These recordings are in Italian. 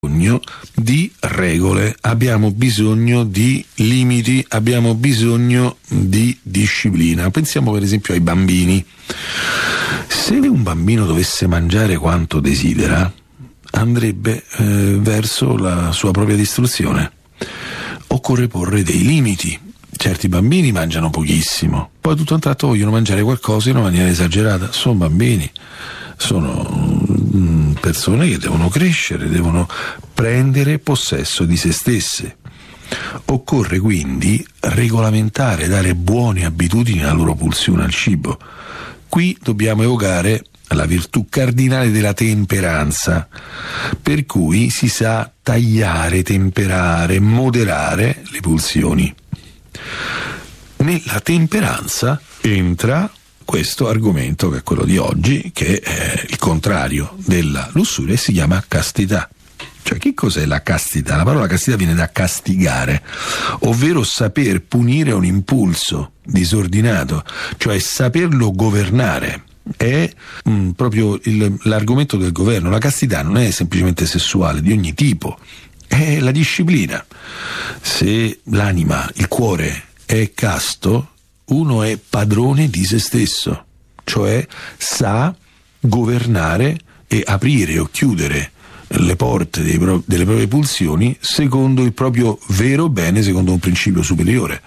di regole, abbiamo bisogno di limiti, abbiamo bisogno di disciplina. Pensiamo per esempio ai bambini. Se un bambino dovesse mangiare quanto desidera, andrebbe verso la sua propria distruzione. Occorre porre dei limiti. Certi bambini mangiano pochissimo, poi tutto a un tratto vogliono mangiare qualcosa in una maniera esagerata. Sono bambini, sono persone che devono crescere, devono prendere possesso di se stesse. Occorre quindi regolamentare, dare buone abitudini alla loro pulsione al cibo. Qui dobbiamo evocare la virtù cardinale della temperanza, per cui si sa tagliare, temperare, moderare le pulsioni. Nella temperanza entra questo argomento che è quello di oggi, che è il contrario della lussuria e si chiama castità. Cioè, che cos'è la castità? La parola castità viene da castigare, ovvero saper punire un impulso disordinato, cioè saperlo governare. È proprio l'argomento del governo. La castità non è semplicemente sessuale, di ogni tipo, è la disciplina. Se l'anima, il cuore è casto, uno è padrone di se stesso, cioè sa governare e aprire o chiudere le porte delle proprie pulsioni secondo il proprio vero bene, secondo un principio superiore.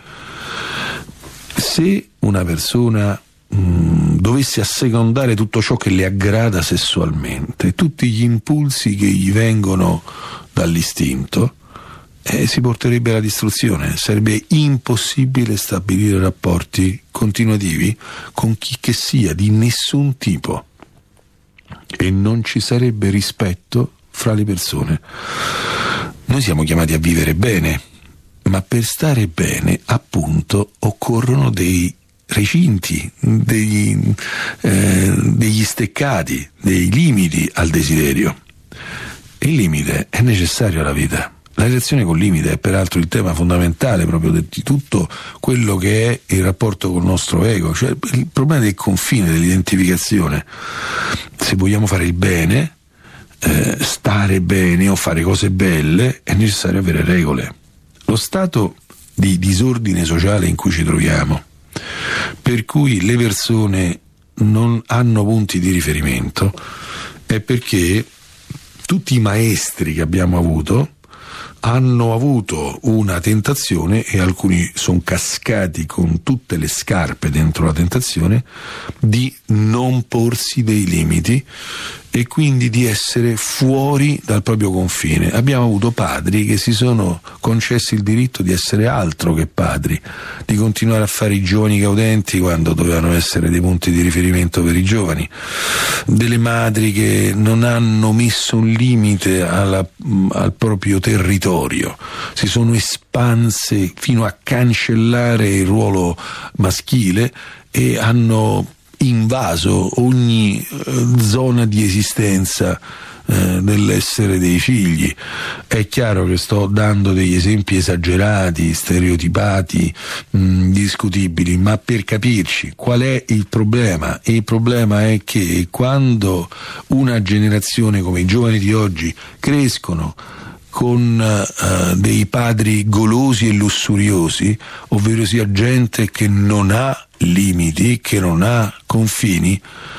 Se una persona dovesse assecondare tutto ciò che le aggrada sessualmente, tutti gli impulsi che gli vengono dall'istinto, si porterebbe alla distruzione. Sarebbe impossibile stabilire rapporti continuativi con chi che sia di nessun tipo e non ci sarebbe rispetto fra le persone. Noi siamo chiamati a vivere bene, ma per stare bene, appunto, occorrono dei recinti, degli steccati, dei limiti al desiderio. Il limite è necessario alla vita. La relazione col limite è peraltro il tema fondamentale proprio di tutto quello che è il rapporto col nostro ego, cioè il problema del confine, dell'identificazione. Se vogliamo fare il bene, stare bene o fare cose belle, è necessario avere regole. Lo stato di disordine sociale in cui ci troviamo, per cui le persone non hanno punti di riferimento, è perché tutti i maestri che abbiamo avuto hanno avuto una tentazione, e alcuni sono cascati con tutte le scarpe dentro la tentazione, di non porsi dei limiti e quindi di essere fuori dal proprio confine. Abbiamo avuto padri che si sono concessi il diritto di essere altro che padri, di continuare a fare i giovani gaudenti quando dovevano essere dei punti di riferimento per i giovani, delle madri che non hanno messo un limite al proprio territorio, si sono espanse fino a cancellare il ruolo maschile e hanno invaso ogni zona di esistenza dell'essere dei figli. È chiaro che sto dando degli esempi esagerati, stereotipati, discutibili, ma per capirci qual è il problema. Il problema è che quando una generazione come i giovani di oggi crescono con dei padri golosi e lussuriosi, ovvero sia gente che non ha limiti, che non ha confini,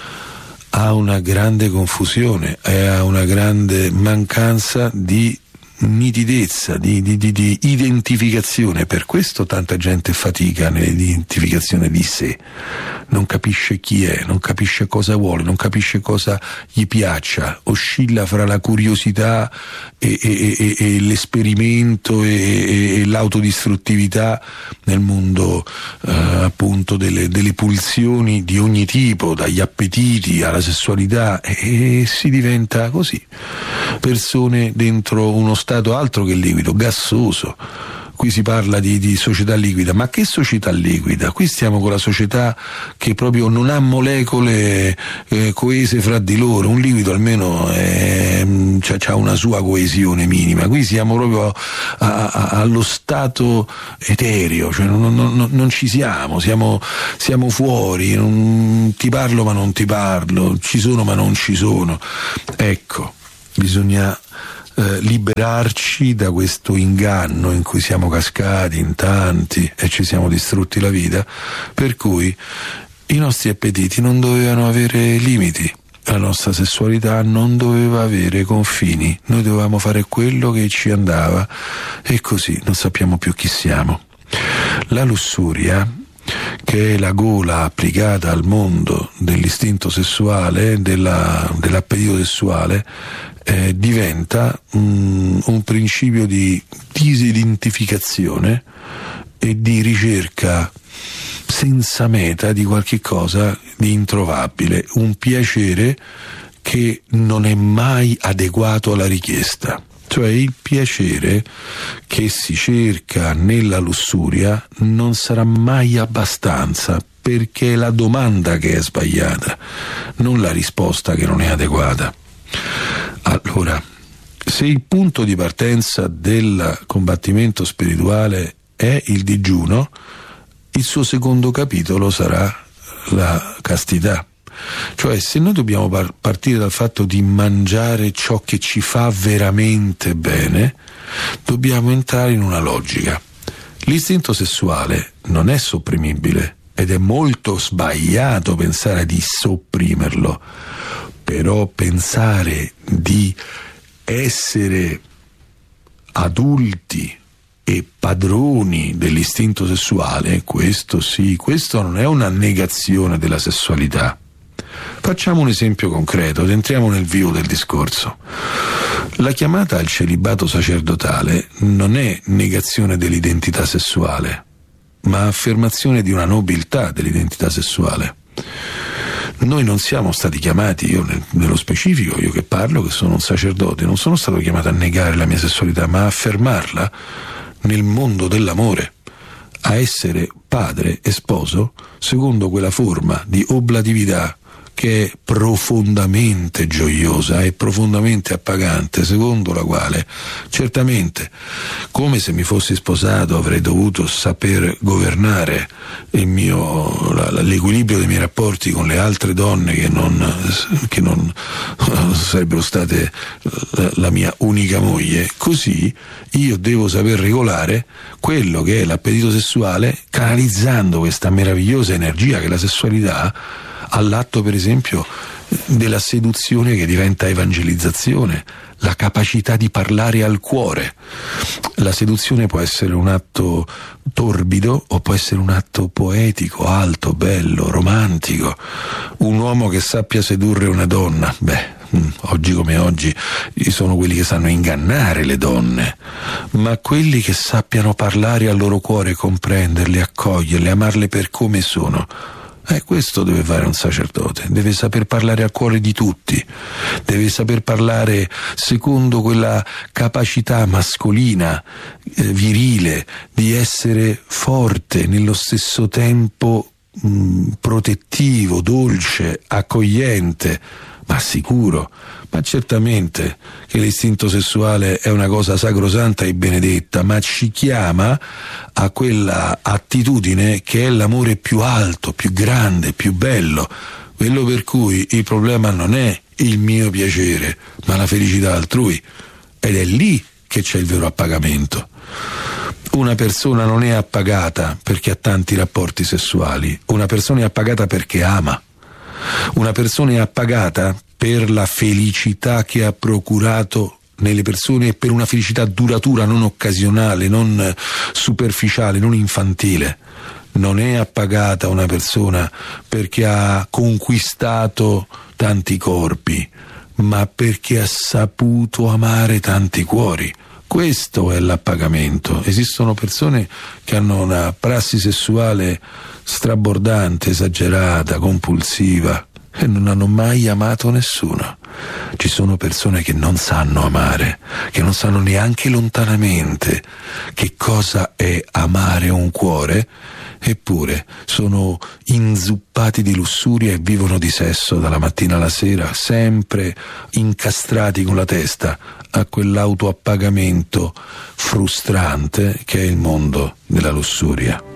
ha una grande confusione e ha una grande mancanza di nitidezza, di identificazione. Per questo tanta gente fatica nell'identificazione di sé, non capisce chi è, non capisce cosa vuole, non capisce cosa gli piaccia, oscilla fra la curiosità e l'esperimento e l'autodistruttività nel mondo appunto delle pulsioni di ogni tipo, dagli appetiti alla sessualità, e si diventa così, persone dentro uno stato altro che liquido, gassoso. Qui si parla di società liquida, ma che società liquida? Qui stiamo con la società che proprio non ha molecole coese fra di loro. Un liquido almeno c'ha una sua coesione minima. Qui siamo proprio allo stato etereo, cioè non ci siamo fuori, ti parlo ma non ti parlo, ci sono ma non ci sono. Ecco, bisogna liberarci da questo inganno in cui siamo cascati in tanti e ci siamo distrutti la vita, per cui i nostri appetiti non dovevano avere limiti, la nostra sessualità non doveva avere confini, noi dovevamo fare quello che ci andava e così non sappiamo più chi siamo. La lussuria, che è la gola applicata al mondo dell'istinto sessuale, dell'appetito sessuale, diventa un principio di disidentificazione e di ricerca senza meta di qualche cosa di introvabile, un piacere che non è mai adeguato alla richiesta. Cioè il piacere che si cerca nella lussuria non sarà mai abbastanza, perché è la domanda che è sbagliata, non la risposta che non è adeguata. Allora, se il punto di partenza del combattimento spirituale è il digiuno, il suo secondo capitolo sarà la castità. Cioè, se noi dobbiamo partire dal fatto di mangiare ciò che ci fa veramente bene, dobbiamo entrare in una logica. L'istinto sessuale non è sopprimibile ed è molto sbagliato pensare di sopprimerlo, però pensare di essere adulti e padroni dell'istinto sessuale, questo sì, questo non è una negazione della sessualità. Facciamo un esempio concreto ed entriamo nel vivo del discorso. La chiamata al celibato sacerdotale non è negazione dell'identità sessuale, ma affermazione di una nobiltà dell'identità sessuale. Noi non siamo stati chiamati, io nello specifico, io che parlo, che sono un sacerdote, non sono stato chiamato a negare la mia sessualità, ma a affermarla nel mondo dell'amore, a essere padre e sposo secondo quella forma di oblatività che è profondamente gioiosa e profondamente appagante, secondo la quale certamente, come se mi fossi sposato, avrei dovuto saper governare l'equilibrio dei miei rapporti con le altre donne che non sarebbero state la mia unica moglie, così io devo saper regolare quello che è l'appetito sessuale, canalizzando questa meravigliosa energia che è la sessualità all'atto, per esempio, della seduzione che diventa evangelizzazione, la capacità di parlare al cuore. La seduzione può essere un atto torbido o può essere un atto poetico, alto, bello, romantico. Un uomo che sappia sedurre una donna, oggi come oggi sono quelli che sanno ingannare le donne, ma quelli che sappiano parlare al loro cuore, comprenderle, accoglierle, amarle per come sono. Questo deve fare un sacerdote, deve saper parlare al cuore di tutti, deve saper parlare secondo quella capacità mascolina, virile, di essere forte, nello stesso tempo protettivo, dolce, accogliente, ma sicuro. Ma certamente che l'istinto sessuale è una cosa sacrosanta e benedetta, ma ci chiama a quella attitudine che è l'amore più alto, più grande, più bello, quello per cui il problema non è il mio piacere, ma la felicità altrui, ed è lì che c'è il vero appagamento. Una persona non è appagata perché ha tanti rapporti sessuali, una persona è appagata perché ama. Una persona è appagata per la felicità che ha procurato nelle persone e per una felicità duratura, non occasionale, non superficiale, non infantile. Non è appagata una persona perché ha conquistato tanti corpi, ma perché ha saputo amare tanti cuori. Questo è l'appagamento. Esistono persone che hanno una prassi sessuale strabordante, esagerata, compulsiva e non hanno mai amato nessuno. Ci sono persone che non sanno amare, che non sanno neanche lontanamente che cosa è amare un cuore, eppure sono inzuppati di lussuria e vivono di sesso dalla mattina alla sera, sempre incastrati con la testa a quell'autoappagamento frustrante che è il mondo della lussuria.